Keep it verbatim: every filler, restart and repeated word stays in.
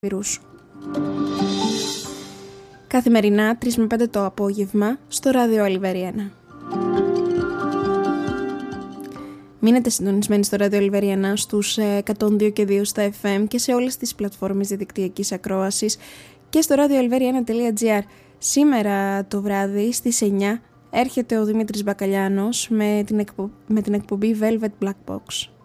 σου. Καθημερινά τρεις με πέντε το απόγευμα στο ράδιο Oliveri ένα. Μείνετε συντονισμένοι στο ράδιο Oliveri ένα στους εκατόν δύο και δύο στα εφ εμ και σε όλες τις πλατφόρμες διαδικτυακής ακρόασης και στο ράδιο oliveri ένα τελεία gr. Σήμερα το βράδυ στις εννιά έρχεται ο Δημήτρης Μπακαλιάνος με την, εκπο... με την εκπομπή Velvet Black Box.